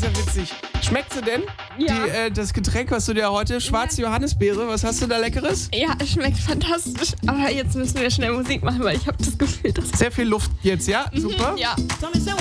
ist ja witzig. Schmeckt sie denn? Ja. Das Getränk, was du dir heute, schwarze Johannisbeere, was hast du da Leckeres? Ja, es schmeckt fantastisch. Aber jetzt müssen wir schnell Musik machen, weil ich habe das Gefühl, dass... Sehr viel Luft jetzt, ja? Super. Ja.